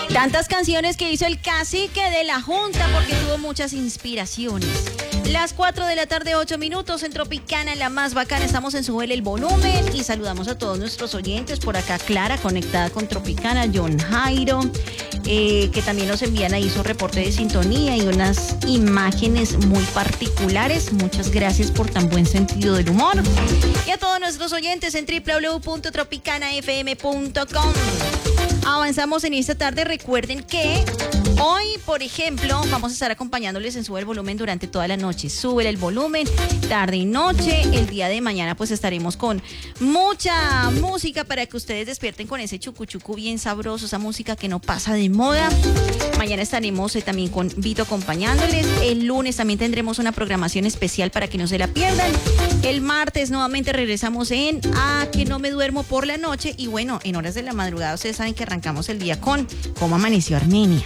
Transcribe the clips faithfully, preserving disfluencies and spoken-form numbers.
Tantas canciones que hizo el cacique de la Junta porque tuvo muchas inspiraciones. Las cuatro de la tarde, ocho minutos, en Tropicana, la más bacana. Estamos en Súbele el Volumen y saludamos a todos nuestros oyentes. Por acá, Clara, conectada con Tropicana, John Jairo, eh, que también nos envían ahí su reporte de sintonía y unas imágenes muy particulares. Muchas gracias por tan buen sentido del humor. Y a todos nuestros oyentes en doble u doble u doble u punto tropicana f m punto com. Avanzamos en esta tarde. Recuerden que hoy, por ejemplo, vamos a estar acompañándoles en Sube el Volumen durante toda la noche. Sube el volumen, tarde y noche. El día de mañana pues estaremos con mucha música para que ustedes despierten con ese chucuchucu bien sabroso, esa música que no pasa de moda. Mañana estaremos eh, también con Vito acompañándoles. El lunes también tendremos una programación especial para que no se la pierdan. El martes nuevamente regresamos en A que no me duermo por la noche. Y bueno, en horas de la madrugada ustedes saben que arrancamos el día con Cómo amaneció Armenia.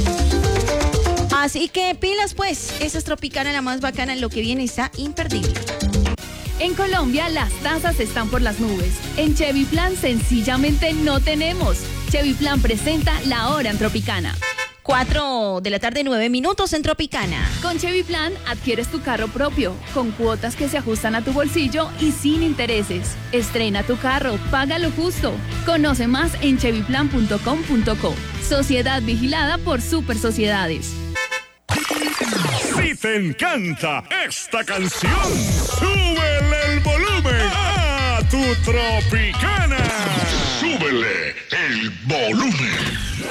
Así que pilas pues, esa es Tropicana, la más bacana. Lo que viene está imperdible. En Colombia las tasas están por las nubes. En Chevy Plan sencillamente no tenemos. Chevy Plan presenta La Hora en Tropicana. cuatro de la tarde, nueve minutos en Tropicana. Con Chevy Plan adquieres tu carro propio, con cuotas que se ajustan a tu bolsillo y sin intereses. Estrena tu carro, paga lo justo. Conoce más en chevy plan punto com punto co. Sociedad vigilada por Super Sociedades. Si te encanta esta canción, súbele el volumen a tu Tropicana. Súbele el volumen.